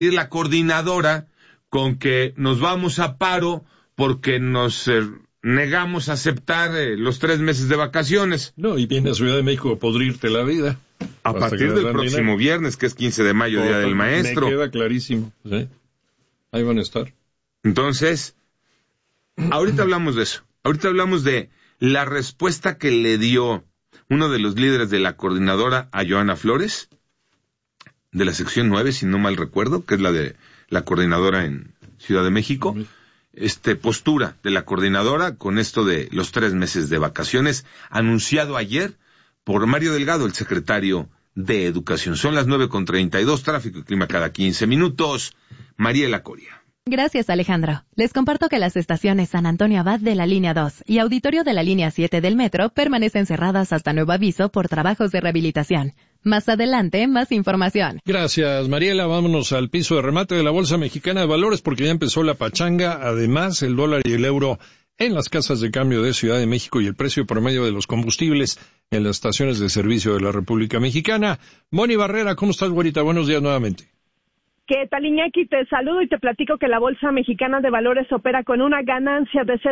ir la coordinadora con que nos vamos a paro porque nos negamos a aceptar los 3 meses de vacaciones. No, y viene a Ciudad de México a podrirte la vida. A partir del próximo viernes, que es 15 de mayo, Día del Maestro. Me queda clarísimo, ¿sí? Ahí van a estar. Entonces, ahorita hablamos de eso. Ahorita hablamos de la respuesta que le dio uno de los líderes de la coordinadora a Joana Flores, de la sección 9, si no mal recuerdo, que es la de la coordinadora en Ciudad de México. Postura de la coordinadora con esto de los 3 meses de vacaciones, anunciado ayer por Mario Delgado, el secretario de Educación. Son las 9:32, tráfico y clima cada 15 minutos. Mariela Coria. Gracias, Alejandro. Les comparto que las estaciones San Antonio Abad de la línea 2 y Auditorio de la línea 7 del metro permanecen cerradas hasta nuevo aviso por trabajos de rehabilitación. Más adelante, más información. Gracias, Mariela. Vámonos al piso de remate de la Bolsa Mexicana de Valores porque ya empezó la pachanga. Además, el dólar y el euro en las casas de cambio de Ciudad de México y el precio promedio de los combustibles en las estaciones de servicio de la República Mexicana. Moni Barrera, ¿cómo estás, güerita? Buenos días nuevamente. ¿Qué tal, Iñaki? Te saludo y te platico que la Bolsa Mexicana de Valores opera con una ganancia de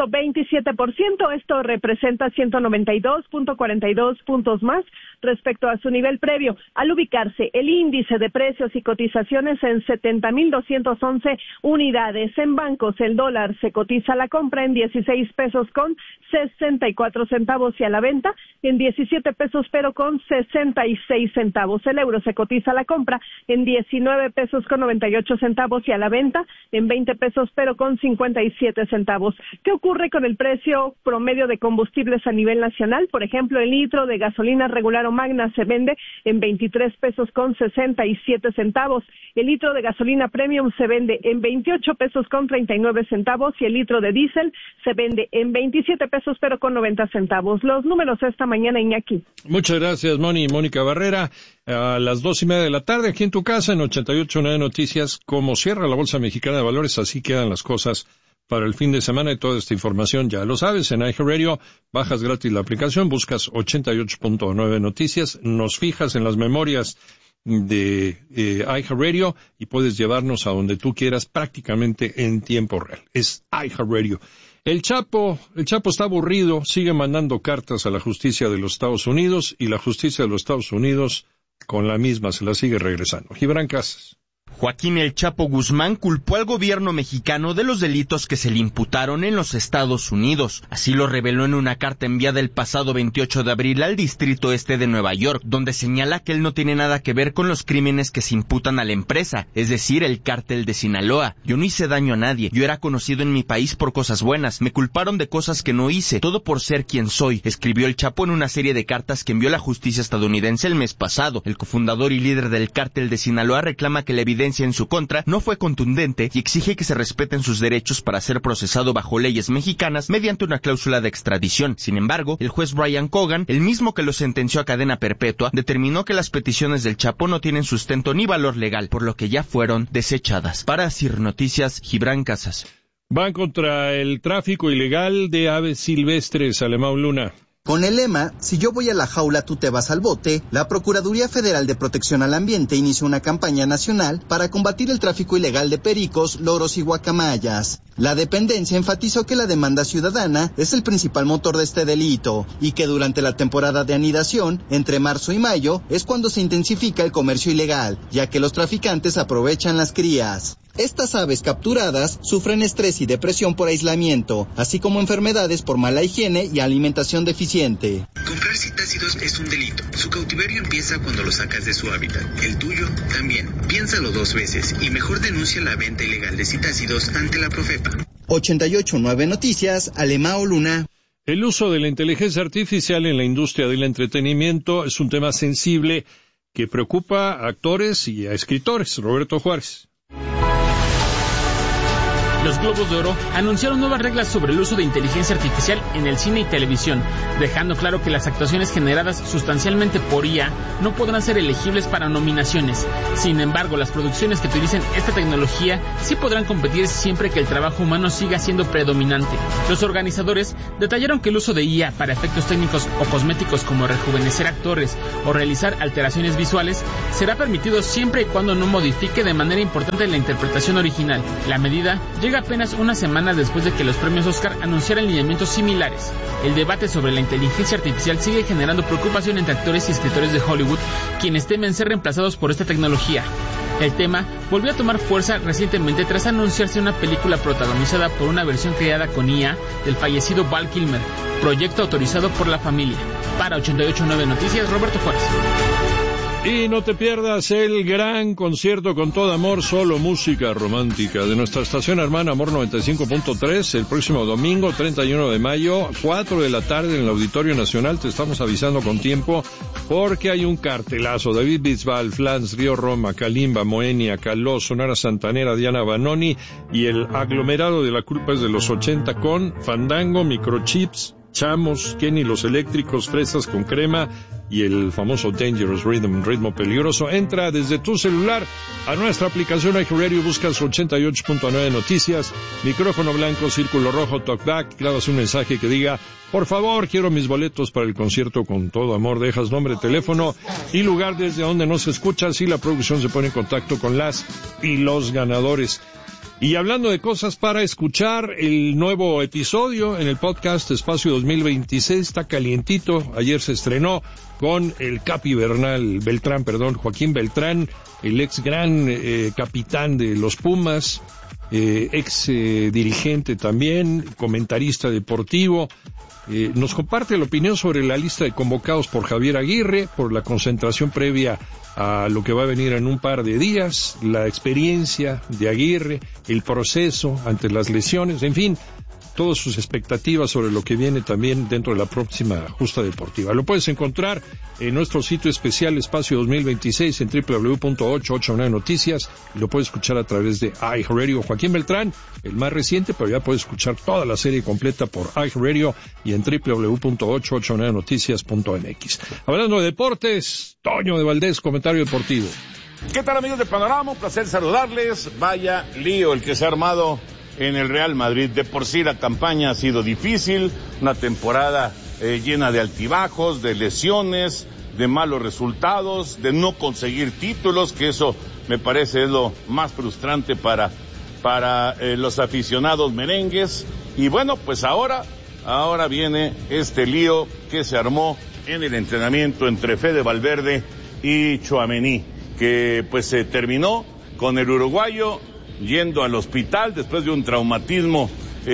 0.27%. Esto representa 192.42 puntos más respecto a su nivel previo, al ubicarse el índice de precios y cotizaciones en 70,211 unidades. En bancos, el dólar se cotiza a la compra en 16 pesos con 64 centavos y a la venta en 17 pesos pero con 66 centavos. El euro se cotiza a la compra en 19 pesos con 98 centavos y a la venta en 20 pesos pero con 57 centavos. ¿Qué ocurre con el precio promedio de combustibles a nivel nacional? Por ejemplo, el litro de gasolina regular o magna se vende en 23 pesos con 67 centavos. El litro de gasolina premium se vende en 28 pesos con 39 centavos y el litro de diésel se vende en 27 pesos pero con 90 centavos. Los números esta mañana, Iñaki. Muchas gracias, Mónica Barrera. A las 2:30 de la tarde, aquí en tu casa, en 88.9 Noticias, cómo cierra la Bolsa Mexicana de Valores, así quedan las cosas para el fin de semana y toda esta información ya lo sabes, en iHeartRadio, bajas gratis la aplicación, buscas 88.9 Noticias, nos fijas en las memorias de iHeartRadio y puedes llevarnos a donde tú quieras prácticamente en tiempo real. Es iHeartRadio. El Chapo está aburrido, sigue mandando cartas a la justicia de los Estados Unidos y la justicia de los Estados Unidos con la misma se la sigue regresando. Gibran Casas. Joaquín El Chapo Guzmán culpó al gobierno mexicano de los delitos que se le imputaron en los Estados Unidos. Así lo reveló en una carta enviada el pasado 28 de abril al Distrito Este de Nueva York, donde señala que él no tiene nada que ver con los crímenes que se imputan a la empresa, es decir, el cártel de Sinaloa. Yo no hice daño a nadie, yo era conocido en mi país por cosas buenas, me culparon de cosas que no hice, todo por ser quien soy, escribió El Chapo en una serie de cartas que envió la justicia estadounidense el mes pasado. El cofundador y líder del cártel de Sinaloa reclama que la evidencia en su contra no fue contundente y exige que se respeten sus derechos para ser procesado bajo leyes mexicanas mediante una cláusula de extradición. Sin embargo, el juez Brian Cogan, el mismo que lo sentenció a cadena perpetua, determinó que las peticiones del Chapo no tienen sustento ni valor legal, por lo que ya fueron desechadas. Para CIR Noticias, Gibran Casas. Van contra el tráfico ilegal de aves silvestres, Alemão Luna. Con el lema, si yo voy a la jaula, tú te vas al bote, la Procuraduría Federal de Protección al Ambiente inició una campaña nacional para combatir el tráfico ilegal de pericos, loros y guacamayas. La dependencia enfatizó que la demanda ciudadana es el principal motor de este delito y que durante la temporada de anidación, entre marzo y mayo, es cuando se intensifica el comercio ilegal, ya que los traficantes aprovechan las crías. Estas aves capturadas sufren estrés y depresión por aislamiento, así como enfermedades por mala higiene y alimentación deficiente. Comprar citácidos es un delito. Su cautiverio empieza cuando lo sacas de su hábitat. El tuyo también. Piénsalo 2 veces y mejor denuncia la venta ilegal de citácidos ante la Profepa. 88.9 Noticias, Alemão Luna. El uso de la inteligencia artificial en la industria del entretenimiento es un tema sensible que preocupa a actores y a escritores. Roberto Juárez. Los Globos de Oro anunciaron nuevas reglas sobre el uso de inteligencia artificial en el cine y televisión, dejando claro que las actuaciones generadas sustancialmente por IA no podrán ser elegibles para nominaciones. Sin embargo, las producciones que utilicen esta tecnología sí podrán competir siempre que el trabajo humano siga siendo predominante. Los organizadores detallaron que el uso de IA para efectos técnicos o cosméticos como rejuvenecer actores o realizar alteraciones visuales será permitido siempre y cuando no modifique de manera importante la interpretación original. La medida llega apenas una semana después de que los premios Oscar anunciaran lineamientos similares. El debate sobre la inteligencia artificial sigue generando preocupación entre actores y escritores de Hollywood, quienes temen ser reemplazados por esta tecnología. El tema volvió a tomar fuerza recientemente tras anunciarse una película protagonizada por una versión creada con IA del fallecido Val Kilmer, proyecto autorizado por la familia. Para 88.9 Noticias, Roberto Juárez. Y no te pierdas el gran concierto con todo amor, solo música romántica, de nuestra estación hermana Amor 95.3, el próximo domingo 31 de mayo, 4 de la tarde en el Auditorio Nacional. Te estamos avisando con tiempo porque hay un cartelazo: David Bisbal, Flans, Río Roma, Kalimba, Moenia, Caló, Sonora Santanera, Diana Banoni y el aglomerado de La Culpa es de los 80 con Fandango, Microchips, Chamos, Kenny Los Eléctricos, Fresas con Crema y el famoso Dangerous Rhythm, ritmo peligroso. Entra desde tu celular a nuestra aplicación iHeartRadio, buscas 88.9 Noticias, micrófono blanco, círculo rojo, talkback, grabas un mensaje que diga: por favor, quiero mis boletos para el concierto con todo amor. Dejas nombre, teléfono y lugar desde donde nos escuchas y la producción se pone en contacto con las y los ganadores. Y hablando de cosas para escuchar, el nuevo episodio en el podcast Espacio 2026 está calientito. Ayer se estrenó con el Joaquín Beltrán, el ex gran capitán de los Pumas, ex dirigente también, comentarista deportivo. Nos comparte la opinión sobre la lista de convocados por Javier Aguirre, por la concentración previa a lo que va a venir en un par de días, la experiencia de Aguirre, el proceso ante las lesiones, en fin, todas sus expectativas sobre lo que viene también dentro de la próxima justa deportiva. Lo puedes encontrar en nuestro sitio especial Espacio 2026 en www.889 Noticias, y lo puedes escuchar a través de iHeartRadio. Joaquín Beltrán, el más reciente, pero ya puedes escuchar toda la serie completa por iHeartRadio y en www.889noticias.mx. Hablando de deportes, Toño de Valdés, comentario deportivo. ¿Qué tal, amigos de Panorama? Un placer saludarles. Vaya lío el que se ha armado en el Real Madrid. De por sí la campaña ha sido difícil, una temporada llena de altibajos, de lesiones, de malos resultados, de no conseguir títulos, que eso me parece es lo más frustrante para los aficionados merengues. Y bueno, pues ahora viene este lío que se armó en el entrenamiento entre Fede Valverde y Tchouaméni, que pues se terminó con el uruguayo yendo al hospital después de un traumatismo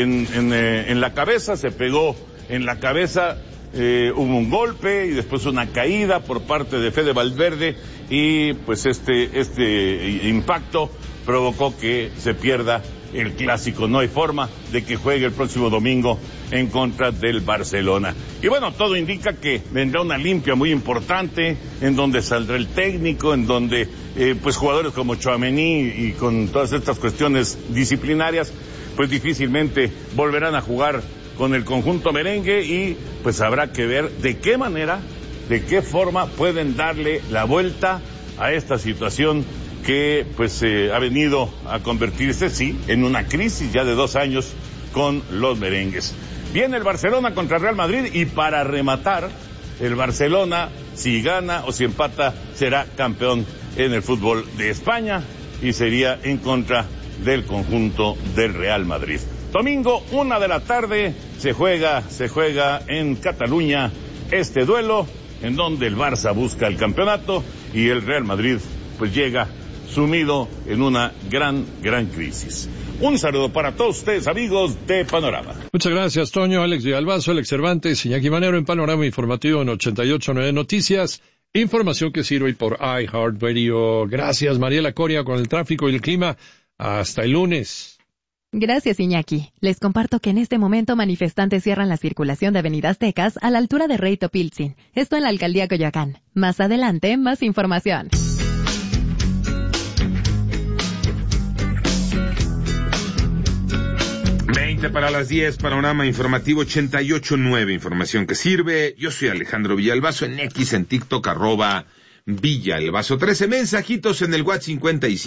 en la cabeza. Se pegó en la cabeza, hubo un golpe y después una caída por parte de Fede Valverde, y pues este impacto provocó que se pierda el clásico. No hay forma de que juegue el próximo domingo en contra del Barcelona. Y bueno, todo indica que vendrá una limpia muy importante, en donde saldrá el técnico, en donde pues jugadores como Tchouaméni y con todas estas cuestiones disciplinarias, pues difícilmente volverán a jugar con el conjunto merengue, y pues habrá que ver de qué manera, de qué forma pueden darle la vuelta a esta situación que pues ha venido a convertirse, sí, en una crisis ya de 2 años con los merengues. Viene el Barcelona contra Real Madrid, y para rematar, el Barcelona, si gana o si empata, será campeón en el fútbol de España y sería en contra del conjunto del Real Madrid. Domingo, 1 de la tarde, se juega en Cataluña este duelo, en donde el Barça busca el campeonato y el Real Madrid pues llega sumido en una gran crisis. Un saludo para todos ustedes, amigos de Panorama. Muchas gracias, Toño. Alex de Albazo, Alex Cervantes, Iñaki Manero en Panorama Informativo en 88.9 Noticias. Información que sirve por iHeartRadio. Gracias, Mariela Coria, con el tráfico y el clima. Hasta el lunes. Gracias, Iñaki. Les comparto que en este momento manifestantes cierran la circulación de Avenida Aztecas a la altura de Rey Topiltzin. Esto en la Alcaldía Coyoacán. Más adelante, más información. 20 para las 10, panorama informativo 88.9, información que sirve. Yo soy Alejandro Villalbazo, en X, en TikTok, @Villalbazo. 13 mensajitos en el WhatsApp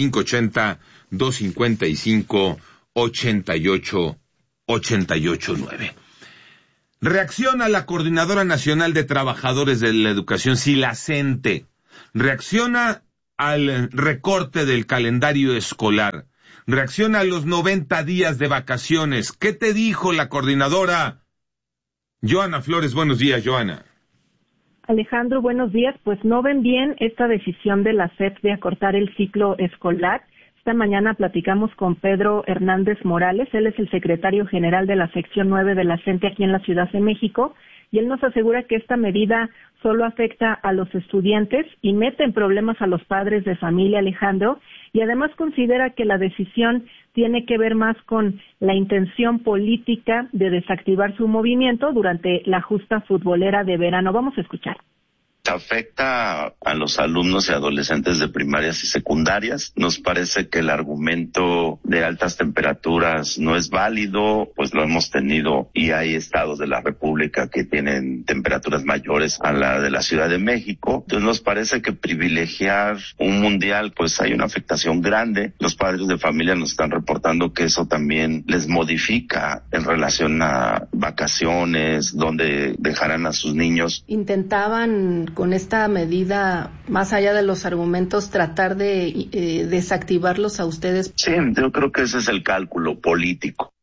5580-255-8889. Reacciona la Coordinadora Nacional de Trabajadores de la Educación, SILACENTE. Reacciona al recorte del calendario escolar. Reacciona a los 90 días de vacaciones. ¿Qué te dijo la coordinadora? Joana Flores, buenos días, Joana. Alejandro, buenos días. Pues no ven bien esta decisión de la SEP de acortar el ciclo escolar. Esta mañana platicamos con Pedro Hernández Morales, él es el secretario general de la sección 9 de la CENTE aquí en la Ciudad de México, y él nos asegura que esta medida solo afecta a los estudiantes y mete en problemas a los padres de familia, Alejandro, y además considera que la decisión tiene que ver más con la intención política de desactivar su movimiento durante la justa futbolera de verano. Vamos a escuchar. Afecta a los alumnos y adolescentes de primarias y secundarias. Nos parece que el argumento de altas temperaturas no es válido, pues lo hemos tenido y hay estados de la República que tienen temperaturas mayores a la de la Ciudad de México. Entonces nos parece que privilegiar un mundial, pues hay una afectación grande. Los padres de familia nos están reportando que eso también les modifica en relación a vacaciones, donde dejarán a sus niños. Intentaban con esta medida, más allá de los argumentos, tratar de desactivarlos a ustedes. Sí, yo creo que ese es el cálculo político.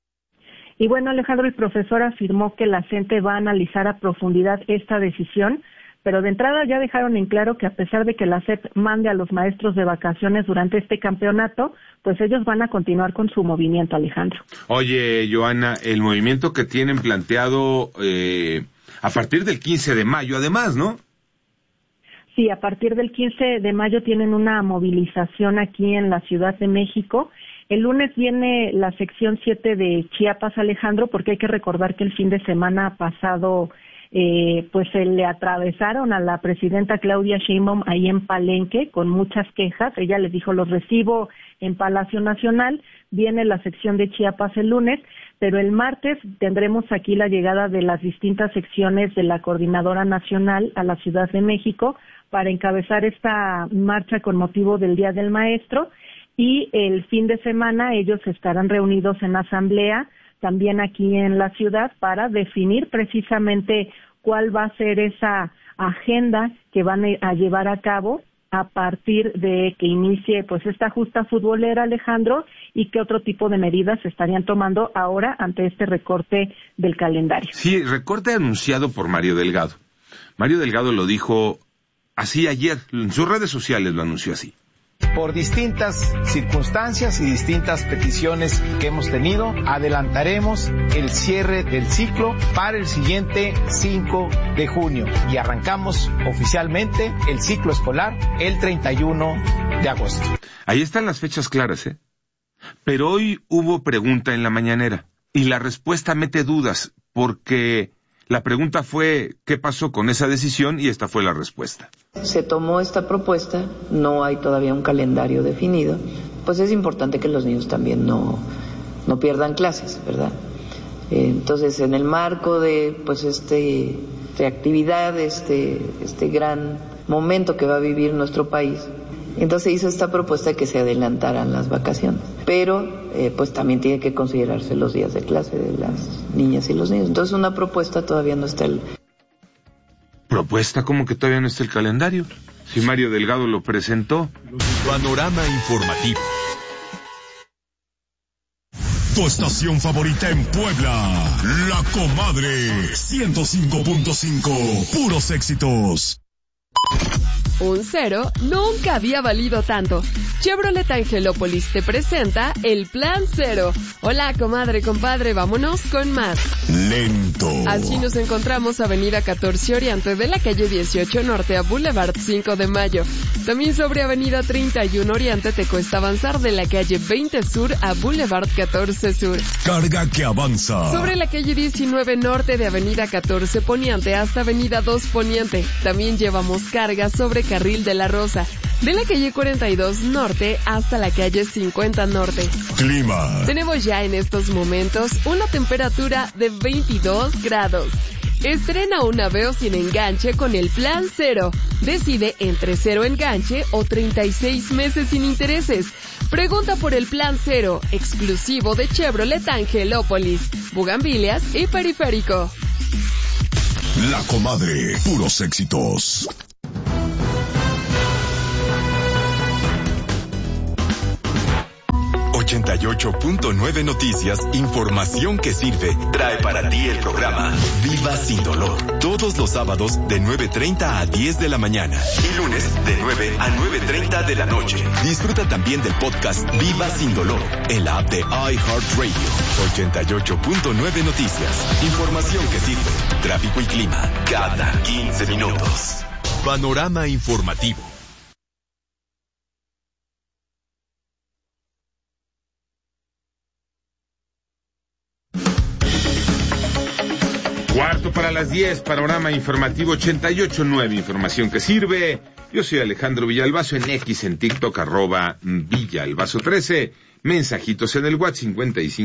Y bueno, Alejandro, el profesor afirmó que la CENTE va a analizar a profundidad esta decisión, pero de entrada ya dejaron en claro que a pesar de que la SEP mande a los maestros de vacaciones durante este campeonato, pues ellos van a continuar con su movimiento, Alejandro. Oye, Joana, el movimiento que tienen planteado a partir del 15 de mayo, además, ¿no? Sí, a partir del 15 de mayo tienen una movilización aquí en la Ciudad de México. El lunes viene la sección 7 de Chiapas, Alejandro, porque hay que recordar que el fin de semana pasado pues se le atravesaron a la presidenta Claudia Sheinbaum ahí en Palenque con muchas quejas. Ella les dijo, los recibo en Palacio Nacional. Viene la sección de Chiapas el lunes, pero el martes tendremos aquí la llegada de las distintas secciones de la Coordinadora Nacional a la Ciudad de México para encabezar esta marcha con motivo del Día del Maestro, y el fin de semana ellos estarán reunidos en asamblea también aquí en la ciudad para definir precisamente cuál va a ser esa agenda que van a llevar a cabo a partir de que inicie pues esta justa futbolera, Alejandro, y qué otro tipo de medidas se estarían tomando ahora ante este recorte del calendario. Sí, recorte anunciado por Mario Delgado. Mario Delgado lo dijo así ayer, en sus redes sociales lo anunció así. Por distintas circunstancias y distintas peticiones que hemos tenido, adelantaremos el cierre del ciclo para el siguiente 5 de junio y arrancamos oficialmente el ciclo escolar el 31 de agosto. Ahí están las fechas claras, ¿eh? Pero hoy hubo pregunta en la mañanera y la respuesta mete dudas porque la pregunta fue ¿qué pasó con esa decisión? Y esta fue la respuesta. Se tomó esta propuesta, no hay todavía un calendario definido, pues es importante que los niños también no pierdan clases, ¿verdad? Entonces, en el marco de pues esta actividad, este gran momento que va a vivir nuestro país, entonces hizo esta propuesta de que se adelantaran las vacaciones, pero pues también tiene que considerarse los días de clase de las niñas y los niños. Entonces una propuesta todavía no está. ¿Propuesta? ¿Cómo que todavía no está el calendario? Si Mario Delgado lo presentó. Panorama informativo. Tu estación favorita en Puebla, La Comadre, 105.5, puros éxitos. Un cero nunca había valido tanto. Chevrolet Angelópolis te presenta el Plan Cero. Hola, comadre, compadre, vámonos con más. Lento. Así nos encontramos Avenida 14 Oriente de la calle 18 Norte a Boulevard 5 de Mayo. También sobre Avenida 31 Oriente te cuesta avanzar de la calle 20 Sur a Boulevard 14 Sur. Carga que avanza. Sobre la calle 19 Norte de Avenida 14 Poniente hasta Avenida 2 Poniente. También llevamos carga sobre Carril de la Rosa. de la calle 42 Norte hasta la calle 50 Norte. Clima. Tenemos ya en estos momentos una temperatura de 22 grados. Estrena una Veo sin enganche con el Plan Cero. Decide entre 0 enganche o 36 meses sin intereses. Pregunta por el Plan Cero, exclusivo de Chevrolet Angelópolis, Bugambilias y Periférico. La Comadre, puros éxitos. 88.9 Noticias, información que sirve, trae para ti el programa Viva Sin Dolor. Todos los sábados de 9:30 a 10 de la mañana y lunes de 9 a 9:30 de la noche. Disfruta también del podcast Viva Sin Dolor en la app de iHeartRadio. 88.9 Noticias, información que sirve, tráfico y clima cada 15 minutos. Panorama informativo. Cuarto para las 10, panorama informativo 88.9, información que sirve. Yo soy Alejandro Villalbazo, en X, en TikTok, @Villalbazo13. Mensajitos en el WhatsApp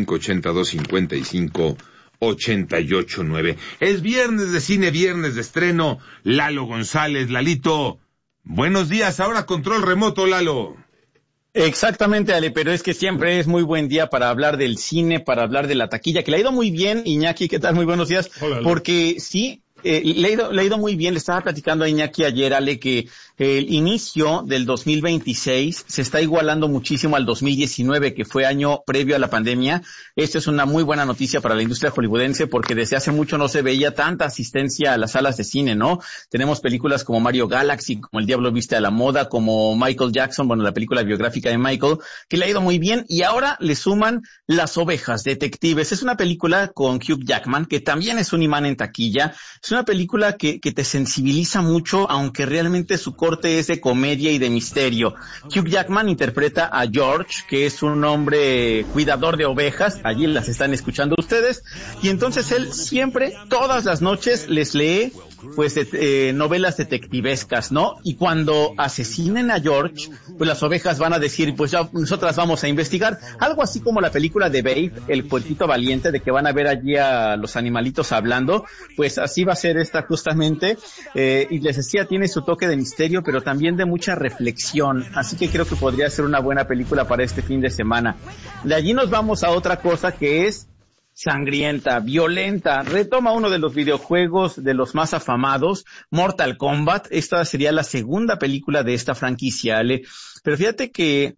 55825588.9. Es viernes de cine, viernes de estreno. Lalo González, Lalito. Buenos días, ahora control remoto, Lalo. Exactamente, Ale, pero es que siempre es muy buen día para hablar del cine, para hablar de la taquilla, que le ha ido muy bien. Iñaki, ¿qué tal? Muy buenos días. Hola, porque sí, le ha ido muy bien. Le estaba platicando a Iñaki ayer, Ale, que el inicio del 2026 se está igualando muchísimo al 2019, que fue año previo a la pandemia. Esta es una muy buena noticia para la industria hollywoodense, porque desde hace mucho no se veía tanta asistencia a las salas de cine, ¿no? Tenemos películas como Mario Galaxy, como El Diablo Viste a la Moda, como Michael Jackson, bueno, la película biográfica de Michael, que le ha ido muy bien, y ahora le suman Las Ovejas, Detectives. Es una película con Hugh Jackman, que también es un imán en taquilla. Es una película que te sensibiliza mucho, aunque realmente su corte es de comedia y de misterio. Hugh Jackman interpreta a George, que es un hombre cuidador de ovejas. Allí las están escuchando ustedes. Y entonces él siempre, todas las noches, les lee pues novelas detectivescas, ¿no? Y cuando asesinen a George, pues las ovejas van a decir, pues ya nosotras vamos a investigar. Algo así como la película de Babe, El Puerquito Valiente, de que van a ver allí a los animalitos hablando. Pues así va a ser esta justamente. Y les decía, tiene su toque de misterio, pero también de mucha reflexión. Así que creo que podría ser una buena película para este fin de semana. De allí nos vamos a otra cosa que es sangrienta, violenta. Retoma uno de los videojuegos de los más afamados, Mortal Kombat. Esta sería la segunda película de esta franquicia, Ale. Pero fíjate que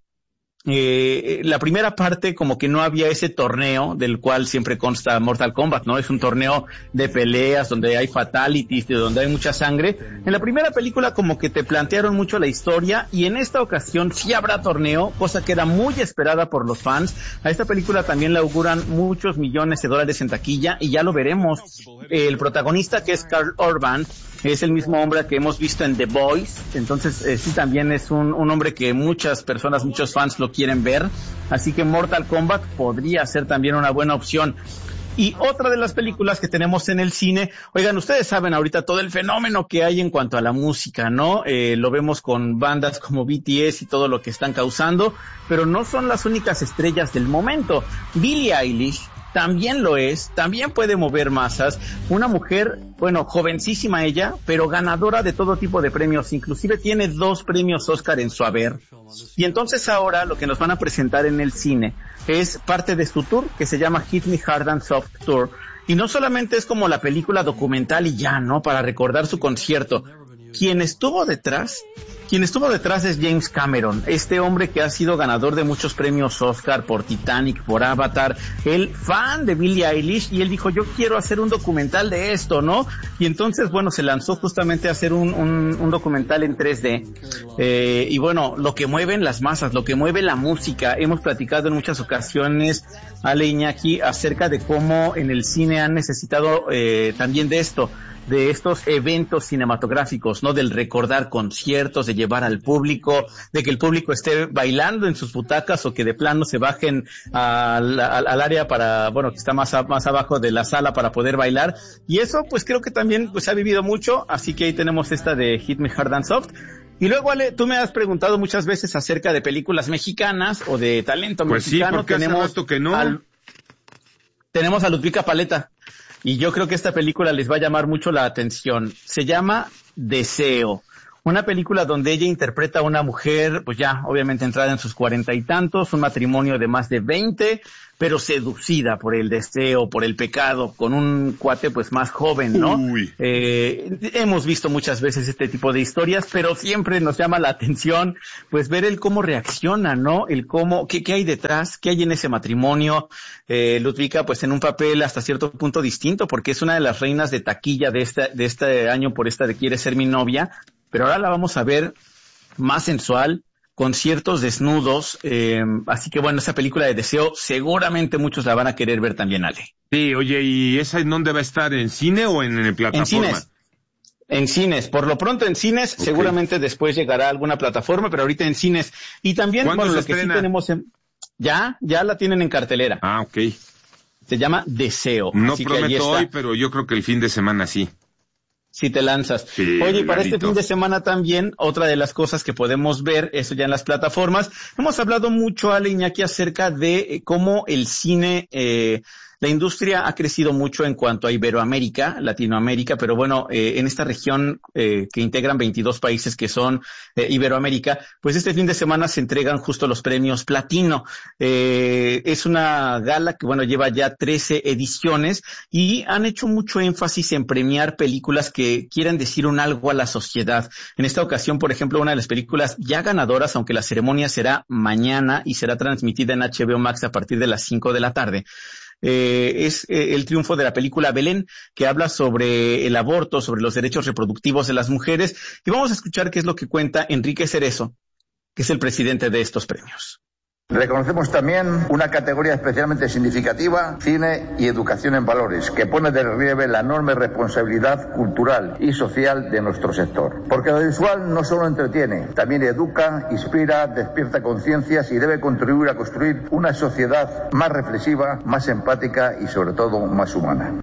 la primera parte como que no había ese torneo del cual siempre consta Mortal Kombat, ¿no? Es un torneo de peleas donde hay fatalities, de donde hay mucha sangre. En la primera película como que te plantearon mucho la historia, y en esta ocasión sí habrá torneo, cosa que era muy esperada por los fans. A esta película también le auguran muchos millones de dólares en taquilla, y ya lo veremos. El protagonista, que es Karl Urban, es el mismo hombre que hemos visto en The Boys. Entonces sí, también es un hombre que muchas personas, muchos fans lo quieren ver, así que Mortal Kombat podría ser también una buena opción. Y otra de las películas que tenemos en el cine, oigan, ustedes saben ahorita todo el fenómeno que hay en cuanto a la música, ¿no? Lo vemos con bandas como BTS y todo lo que están causando, pero no son las únicas estrellas del momento. Billie Eilish también lo es, también puede mover masas. Una mujer, bueno, jovencísima ella, pero ganadora de todo tipo de premios, inclusive tiene 2 premios Oscar en su haber. Y entonces ahora lo que nos van a presentar en el cine es parte de su tour, que se llama Hit Me Hard and Soft Tour. Y no solamente es como la película documental y ya, ¿no? Para recordar su concierto. Quien estuvo detrás es James Cameron, este hombre que ha sido ganador de muchos premios Oscar por Titanic, por Avatar, el fan de Billie Eilish, y él dijo, yo quiero hacer un documental de esto, ¿no? Y entonces, bueno, se lanzó justamente a hacer un documental en 3D. Y bueno, lo que mueven las masas, lo que mueve la música. Hemos platicado en muchas ocasiones, Ale, Iñaki, acerca de cómo en el cine han necesitado también de esto, de estos eventos cinematográficos, ¿no? Del recordar conciertos, de llevar al público, de que el público esté bailando en sus butacas o que de plano se bajen al área para, bueno, que está más abajo de la sala para poder bailar. Y eso, pues creo que también pues ha vivido mucho, así que ahí tenemos esta de Hit Me Hard and Soft. Y luego, Ale, tú me has preguntado muchas veces acerca de películas mexicanas o de talento mexicano. Sí, porque tenemos hace rato que no. Tenemos a Ludvika Paleta. Y yo creo que esta película les va a llamar mucho la atención. Se llama Deseo. Una película donde ella interpreta a una mujer, pues ya, obviamente entrada en sus 40 y tantos, un matrimonio de más de 20, pero seducida por el deseo, por el pecado, con un cuate pues más joven, ¿no? Hemos visto muchas veces este tipo de historias, pero siempre nos llama la atención pues ver el cómo reacciona, ¿no? El cómo, qué hay detrás, qué hay en ese matrimonio. Ludvika pues en un papel hasta cierto punto distinto, porque es una de las reinas de taquilla de este año por esta de Quiere ser mi novia, pero ahora la vamos a ver más sensual, con ciertos desnudos, así que bueno, esa película de Deseo seguramente muchos la van a querer ver también, Ale. Sí, oye, ¿y esa en dónde va a estar? ¿En cine o en plataforma? En cines, por lo pronto en cines, okay. Seguramente después llegará a alguna plataforma, pero ahorita en cines. Y también, bueno, lo que sí tenemos ya la tienen en cartelera. Ah, ok. Se llama Deseo. No prometo hoy, pero yo creo que el fin de semana sí. Si te lanzas. Sí, oye, para este fin de semana también, otra de las cosas que podemos ver, eso ya en las plataformas, hemos hablado mucho, Ale, Iñaki, acerca de cómo el cine, la industria ha crecido mucho en cuanto a Iberoamérica, Latinoamérica, pero bueno, en esta región que integran 22 países que son Iberoamérica, pues este fin de semana se entregan justo los premios Platino. Es una gala que, bueno, lleva ya 13 ediciones y han hecho mucho énfasis en premiar películas que quieran decir un algo a la sociedad. En esta ocasión, por ejemplo, una de las películas ya ganadoras, aunque la ceremonia será mañana y será transmitida en HBO Max a partir de las 5 de la tarde. Es el triunfo de la película Belén, que habla sobre el aborto, sobre los derechos reproductivos de las mujeres, y vamos a escuchar qué es lo que cuenta Enrique Cerezo, que es el presidente de estos premios. Reconocemos también una categoría especialmente significativa, cine y educación en valores, que pone de relieve la enorme responsabilidad cultural y social de nuestro sector. Porque lo visual no solo entretiene, también educa, inspira, despierta conciencias y debe contribuir a construir una sociedad más reflexiva, más empática y sobre todo más humana.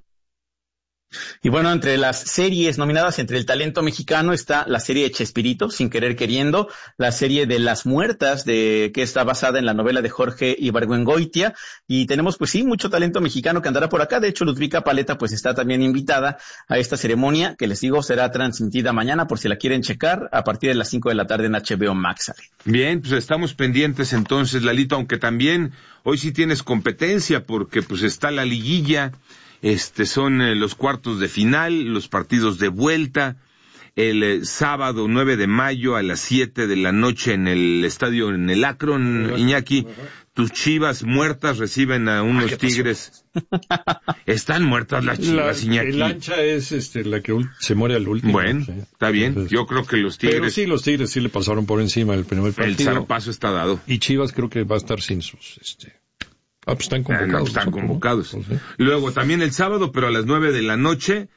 Y bueno, entre las series nominadas entre el talento mexicano está la serie de Chespirito, Sin querer queriendo, la serie de Las Muertas, que está basada en la novela de Jorge Ibargüengoitia, y tenemos pues sí, mucho talento mexicano que andará por acá. De hecho, Ludvika Paleta pues está también invitada a esta ceremonia, que les digo será transmitida mañana por si la quieren checar, a partir de las 5 de la tarde en HBO Max. Bien, pues estamos pendientes entonces, Lalito, aunque también hoy sí tienes competencia, porque pues está la liguilla. Son los cuartos de final, los partidos de vuelta, el sábado 9 de mayo a las 7 de la noche en el estadio, en el Akron, Iñaki. Tus Chivas muertas reciben a unos Tigres. Están muertas las Chivas, Iñaki. El lancha es la que se muere al último. Bueno, sí. Está bien. Entonces, yo creo que los Tigres... Pero sí, los Tigres sí le pasaron por encima el primer partido. El zarpazo está dado. Y Chivas creo que va a estar sin sus... pues están convocados. Están convocados. ¿No? Pues, luego, también el sábado, pero a las 9 de la noche.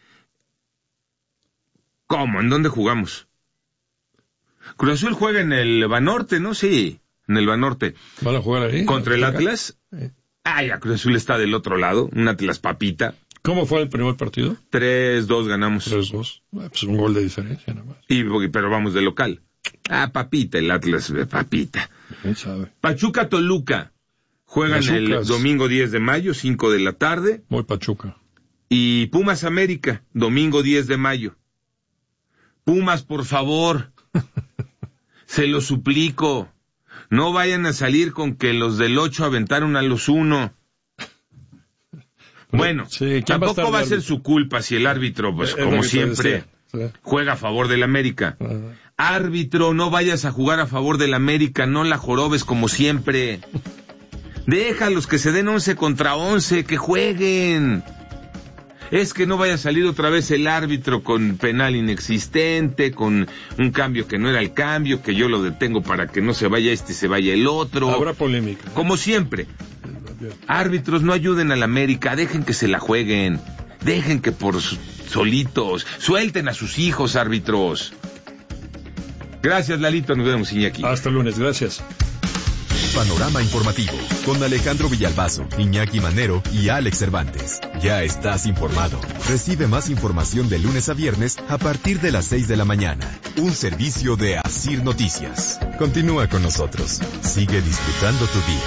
¿Cómo? ¿En dónde jugamos? Cruz Azul juega en el Banorte, ¿no? Sí, en el Banorte. ¿Van a jugar ahí? ¿Contra el Atlas? Sí. Ya Cruz Azul está del otro lado, un Atlas papita. ¿Cómo fue el primer partido? 3-2 ganamos. 3-2. Pues un gol de diferencia nada más. Pero vamos de local. Papita, el Atlas, papita. ¿Quién sabe? Pachuca Toluca. Juegan el domingo 10 de mayo, 5 de la tarde. Muy Pachuca. Y Pumas América, domingo 10 de mayo. Pumas, por favor. Se lo suplico. No vayan a salir con que los del 8 aventaron a los 1. Bueno, sí, tampoco va a ser su culpa si el árbitro, pues como siempre, juega a favor del América. Árbitro, no vayas a jugar a favor del América, no la jorobes como siempre. Déjalos que se den 11 contra 11, que jueguen. Es que no vaya a salir otra vez el árbitro con penal inexistente, con un cambio que no era el cambio, que yo lo detengo para que no se vaya este y se vaya el otro. Habrá polémica. Como siempre. Árbitros, no ayuden al América, dejen que se la jueguen. Dejen que por solitos, suelten a sus hijos, árbitros. Gracias, Lalito, nos vemos, Iñaki. Hasta el lunes, gracias. Panorama Informativo, con Alejandro Villalbazo, Iñaki Manero y Alex Cervantes. Ya estás informado. Recibe más información de lunes a viernes a partir de las 6 de la mañana. Un servicio de Asir Noticias. Continúa con nosotros. Sigue disfrutando tu día.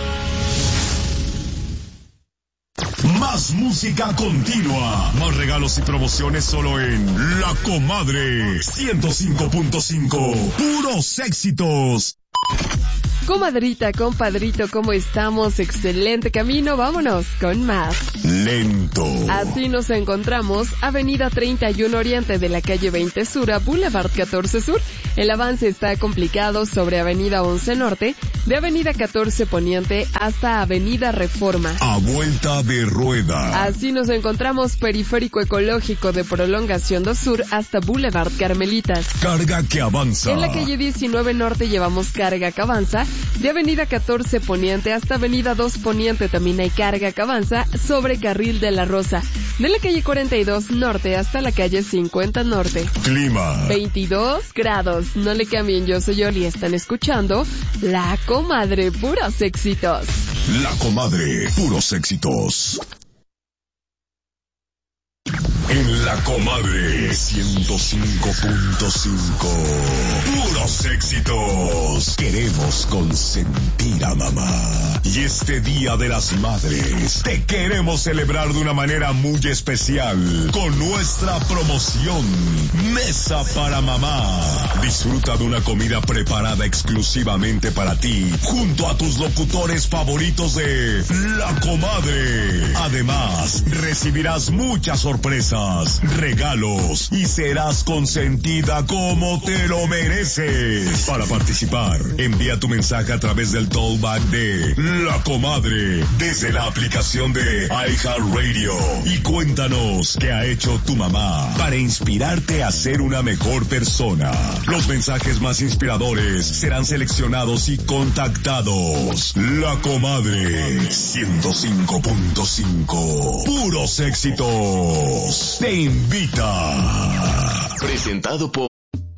Más música continua. Más regalos y promociones solo en La Comadre 105.5. Puros éxitos. Comadrita, compadrito, ¿cómo estamos? Excelente camino, vámonos con más. Lento. Así nos encontramos, Avenida 31 Oriente de la calle 20 Sur a Boulevard 14 Sur. El avance está complicado sobre Avenida 11 Norte, de Avenida 14 Poniente hasta Avenida Reforma. A vuelta de rueda. Así nos encontramos Periférico Ecológico de Prolongación 2 Sur hasta Boulevard Carmelitas. Carga que avanza. En la calle 19 Norte llevamos carga que avanza. De Avenida 14 Poniente hasta Avenida 2 Poniente también hay carga que avanza sobre Carril de la Rosa. De la calle 42 Norte hasta la calle 50 Norte. Clima. 22 grados. No le cambien, yo soy Oli. Están escuchando La Comadre, puros éxitos. La Comadre, puros éxitos. En La Comadre 105.5. Puros éxitos. Queremos consentir a mamá. Y este Día de las Madres te queremos celebrar de una manera muy especial con nuestra promoción Mesa para Mamá. Disfruta de una comida preparada exclusivamente para ti junto a tus locutores favoritos de La Comadre. Además, recibirás muchas sorpresas, regalos y serás consentida como te lo mereces. Para participar, envía tu mensaje a través del tollback de La Comadre desde la aplicación de iHeartRadio y cuéntanos qué ha hecho tu mamá para inspirarte a ser una mejor persona. Los mensajes más inspiradores serán seleccionados y contactados. La Comadre 105.5. Puros éxitos. Te invita. Presentado por